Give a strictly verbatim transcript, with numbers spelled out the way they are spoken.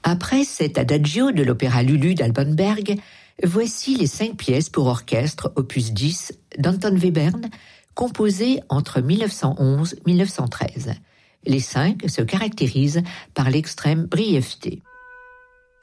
Après cet adagio de l'opéra Lulu d'Alban Berg, voici les cinq pièces pour orchestre opus dix d'Anton Webern, composées entre mille neuf cent onze et mille neuf cent treize. Les cinq se caractérisent par l'extrême brièveté.